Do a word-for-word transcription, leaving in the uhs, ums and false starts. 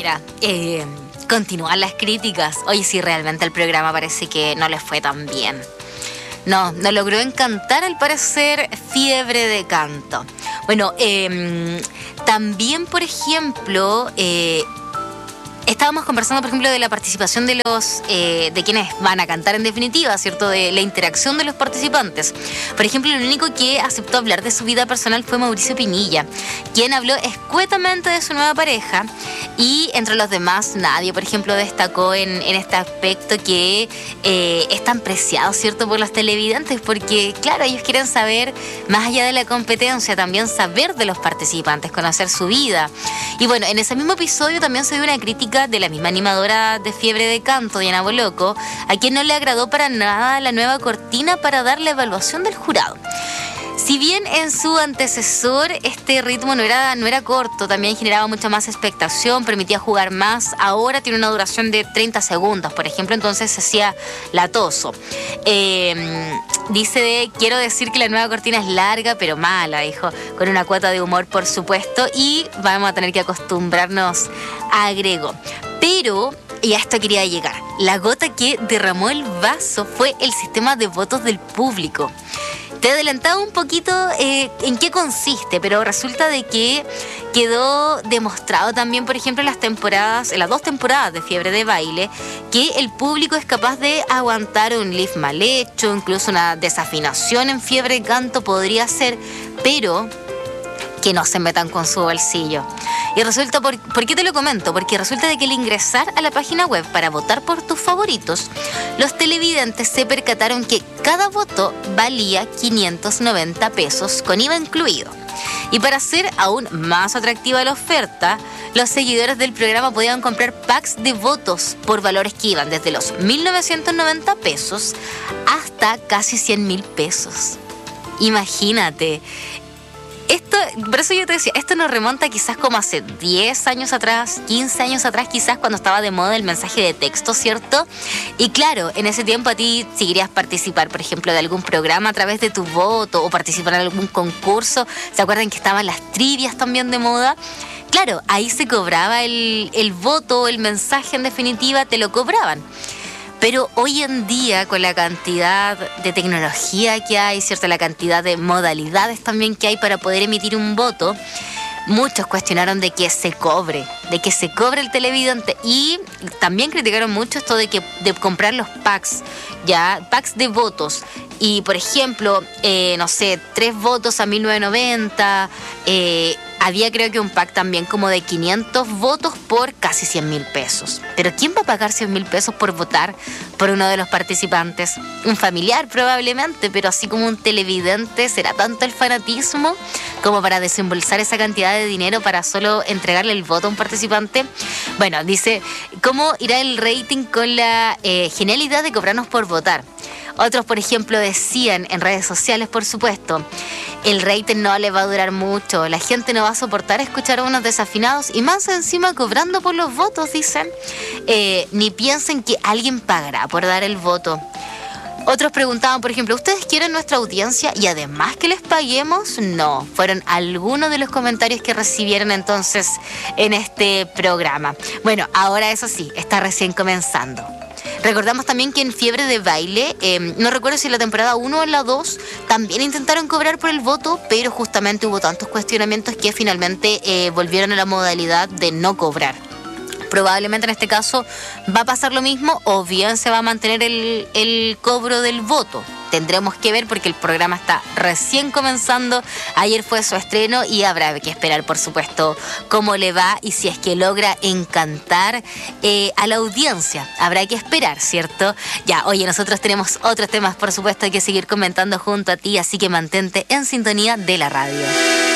Ahora, eh, continúan las críticas. Oye, sí, realmente el programa parece que no les fue tan bien. No, no logró encantar al parecer Fiebre de Canto. Bueno, eh, también, por ejemplo, eh, estábamos conversando, por ejemplo, de la participación de los eh, de quienes van a cantar en definitiva, ¿cierto? De la interacción de los participantes. Por ejemplo, el único que aceptó hablar de su vida personal fue Mauricio Pinilla, quien habló escuetamente de su nueva pareja, y entre los demás nadie, por ejemplo, destacó en, en este aspecto que eh, es tan preciado, ¿cierto?, por los televidentes, porque, claro, ellos quieren saber, más allá de la competencia, también saber de los participantes, conocer su vida. Y bueno, en ese mismo episodio también se dio una crítica de la misma animadora de Fiebre de Canto, Diana Boloco, a quien no le agradó para nada la nueva cortina para dar la evaluación del jurado. Si bien en su antecesor este ritmo no era, no era corto, también generaba mucha más expectación, permitía jugar más, ahora tiene una duración de treinta segundos, por ejemplo, entonces se hacía latoso. Eh, dice, de, quiero decir que la nueva cortina es larga, pero mala, dijo, con una cuota de humor, por supuesto, y vamos a tener que acostumbrarnos, agregó. Pero, y a esto quería llegar, la gota que derramó el vaso fue el sistema de votos del público. Te adelantaba un poquito eh, en qué consiste, pero resulta de que quedó demostrado también, por ejemplo, en las temporadas, en las dos temporadas de Fiebre de Baile, que el público es capaz de aguantar un lift mal hecho, incluso una desafinación en Fiebre de Canto podría ser, pero que no se metan con su bolsillo. Y resulta, por, ¿por qué te lo comento? Porque resulta de que al ingresar a la página web para votar por tus favoritos, los televidentes se percataron que cada voto valía quinientos noventa pesos con I V A incluido. Y para hacer aún más atractiva la oferta, los seguidores del programa podían comprar packs de votos por valores que iban desde los mil novecientos noventa pesos hasta casi cien mil pesos. Imagínate. Esto, por eso yo te decía, esto nos remonta quizás como hace diez años atrás, quince años atrás, quizás cuando estaba de moda el mensaje de texto, ¿cierto? Y claro, en ese tiempo a ti, si querías participar, por ejemplo, de algún programa a través de tu voto o participar en algún concurso, ¿se acuerdan que estaban las trivias también de moda? Claro, ahí se cobraba el, el voto, el mensaje en definitiva, te lo cobraban. Pero hoy en día, con la cantidad de tecnología que hay, ¿cierto?, la cantidad de modalidades también que hay para poder emitir un voto, muchos cuestionaron de que se cobre, de que se cobre el televidente, y también criticaron mucho esto de que de comprar los packs, ya, packs de votos. Y, por ejemplo, eh, no sé, tres votos a mil novecientos noventa, eh, había creo que un pack también como de quinientos votos por casi cien mil pesos. Pero ¿quién va a pagar cien mil pesos por votar por uno de los participantes? Un familiar probablemente, pero así como un televidente, ¿será tanto el fanatismo como para desembolsar esa cantidad de dinero para solo entregarle el voto a un participante? Bueno, dice, ¿cómo irá el rating con la eh, genialidad de cobrarnos por votar? Otros, por ejemplo, decían en redes sociales, por supuesto, el rating no le va a durar mucho, la gente no va a soportar escuchar a unos desafinados y más encima cobrando por los votos, dicen. Eh, ni piensen que alguien pagará por dar el voto. Otros preguntaban, por ejemplo, ¿ustedes quieren nuestra audiencia y además que les paguemos? No, fueron algunos de los comentarios que recibieron entonces en este programa. Bueno, ahora eso sí, está recién comenzando. Recordamos también que en Fiebre de Baile, eh, no recuerdo si en la temporada uno o en la dos, también intentaron cobrar por el voto, pero justamente hubo tantos cuestionamientos que finalmente eh, volvieron a la modalidad de no cobrar. Probablemente en este caso va a pasar lo mismo, o bien se va a mantener el, el cobro del voto. Tendremos que ver porque el programa está recién comenzando. Ayer fue su estreno y habrá que esperar, por supuesto, cómo le va y si es que logra encantar eh, a la audiencia. Habrá que esperar, ¿cierto? Ya, oye, nosotros tenemos otros temas, por supuesto, que seguir comentando junto a ti, así que mantente en sintonía de la radio.